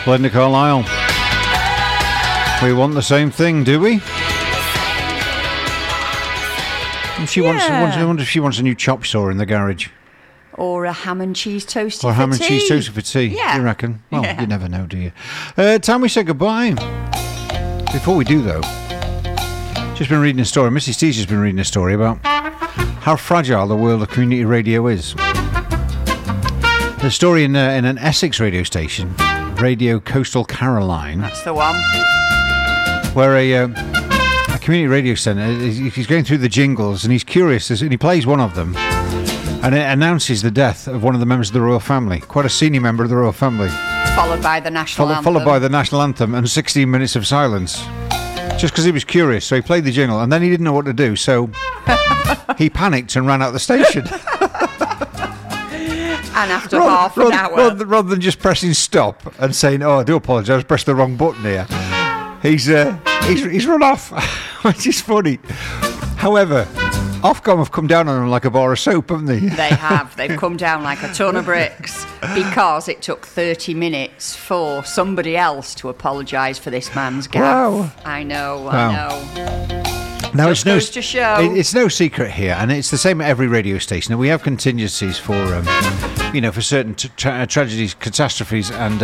Linda Carlisle. We want the same thing, do we? I wonder if she wants a new chop saw in the garage. Or a ham and cheese toasty or for ham tea. and cheese toasty for tea, you reckon? Well, you never know, do you? Time we say goodbye. Before we do, though, just been reading a story. Mrs. T's just been reading a story about how fragile the world of community radio is. The story in an Essex radio station, Radio Coastal Caroline. That's the one. Where a community radio centre, he's going through the jingles and he's curious, and he plays one of them. And it announces the death of one of the members of the royal family, quite a senior member of the royal family. Followed by the national anthem. Followed by the national anthem and 16 minutes of silence. Just because he was curious, so he played the jingle, and then he didn't know what to do, so he panicked and ran out the station. And after half an hour... Rather than just pressing stop and saying, "Oh, I do apologise, I pressed the wrong button here," he's run off, which is funny. However, Ofcom have come down on him like a bar of soap, haven't they? They have. They've come down like a ton of bricks because it took 30 minutes for somebody else to apologise for this man's gaffe. Wow. I know. Now, Just goes to show. It's no secret here, and it's the same at every radio station. We have contingencies for, for certain tragedies, catastrophes, and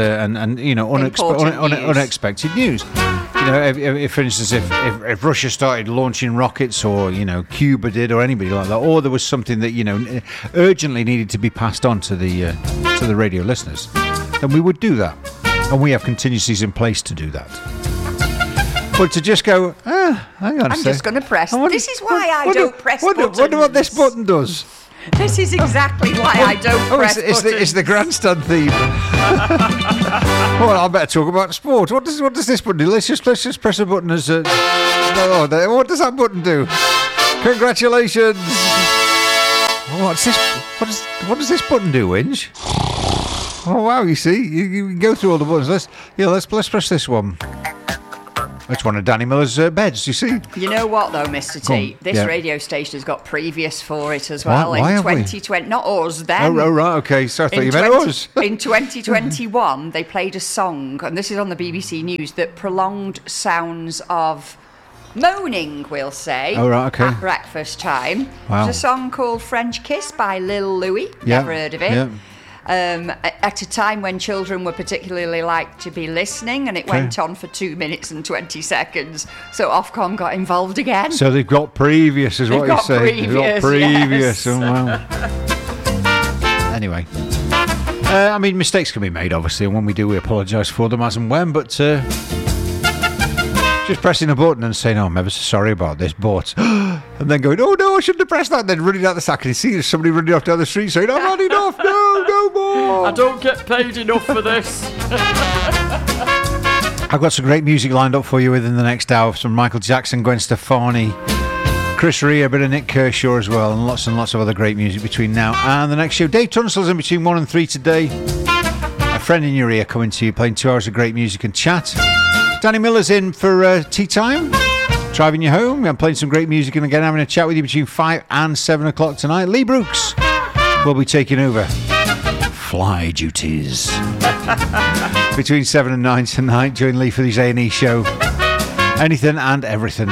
unexpected news. You know, if for instance, if Russia started launching rockets, or Cuba did, or anybody like that, or there was something that urgently needed to be passed on to the radio listeners, then we would do that, and we have contingencies in place to do that. But to just go, hang on a second. I'm just going to press. This is why I don't press buttons. Wonder what this button does. This is exactly why I don't press buttons. It's the grandstand theme. Well, I better talk about sport. What does this button do? Let's just press a button as a... what does that button do? Congratulations. What's this? What does this button do, Winch? Oh wow! You see, you can go through all the buttons. Let's press this one. It's one of Danny Miller's beds, you see. You know what, though, Mr. T? This radio station has got previous for it as well. Why in 2020, not us, then. Oh, right, okay. So I thought you meant us. In 2021, they played a song, and this is on the BBC News, that prolonged sounds of moaning, we'll say, at breakfast time. Wow. There's a song called French Kiss by Lil Louis. Never heard of it. Yeah. At a time when children were particularly like to be listening, and it went on for 2 minutes and 20 seconds. So Ofcom got involved again. So they've got previous, is what you're saying. They've got previous. Yes. Oh, wow. Anyway, mistakes can be made, obviously, and when we do, we apologise for them as and when. But just pressing a button and saying, "Oh, I'm ever so sorry about this," but and then going, "Oh no, I shouldn't have pressed that." And then running out the sack, and you see somebody running off down the street saying, "I've had enough, no more. I don't get paid enough for this." I've got some great music lined up for you within the next hour. Some Michael Jackson, Gwen Stefani, Chris Rea, a bit of Nick Kershaw as well, and lots of other great music between now and the next show. Dave Tunstall's in between 1 and 3 today. A friend in your ear coming to you, playing 2 hours of great music and chat. Danny Miller's in for tea time, driving you home. I'm playing some great music and again having a chat with you between 5 and 7 o'clock tonight. Lee Brooks will be taking over fly duties between 7 and 9 tonight. Join Lee for his A&E show. Anything and everything.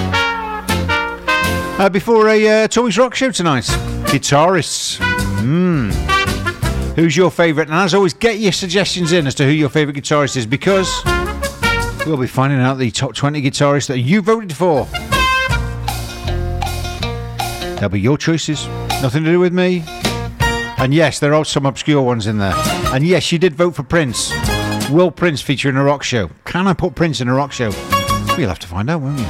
Before a Tommy's Rock show tonight, guitarists. Who's your favourite? And as always, get your suggestions in as to who your favourite guitarist is, because we'll be finding out the top 20 guitarists that you voted for. They'll be your choices. Nothing to do with me. And yes, there are some obscure ones in there. And yes, you did vote for Prince. Will Prince feature in a rock show? Can I put Prince in a rock show? Well, you'll have to find out, won't you?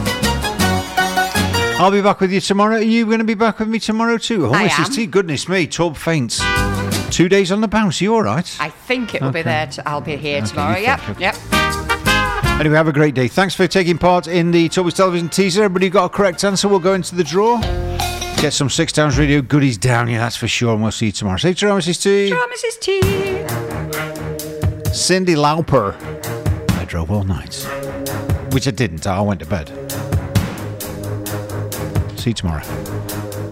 I'll be back with you tomorrow. Are you going to be back with me tomorrow too? Oh, Mrs. T, goodness me, Tub faints. 2 days on the bounce. Are you all right? I think it will be there. I'll be here tomorrow. Yep. Anyway, have a great day. Thanks for taking part in the Toby's Television teaser. Everybody got a correct answer. We'll go into the draw. Get some 6 Towns Radio goodies down here, that's for sure. And we'll see you tomorrow. Say ta-ra, Mrs. T. Ta-ra, Mrs. T. Cyndi Lauper. I drove all night. Which I didn't. I went to bed. See you tomorrow.